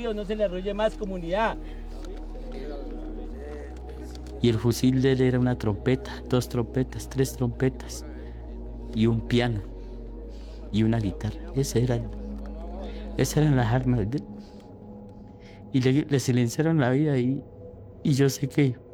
río, no se le arrolle más, comunidad. Y el fusil de él era una trompeta, 2 trompetas, 3 trompetas, y un piano, y una guitarra. Esas eran las armas de él. Y le silenciaron la vida y yo sé que